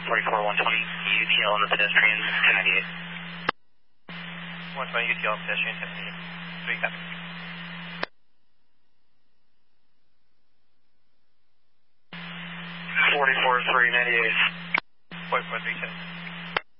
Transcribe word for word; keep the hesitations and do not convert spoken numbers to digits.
forty-four one twenty U T L on the pedestrian, ten ninety-eight. one twenty U T L on pedestrian, ten ninety-eight. three copy. forty-four three ninety-eight. forty-four three ten.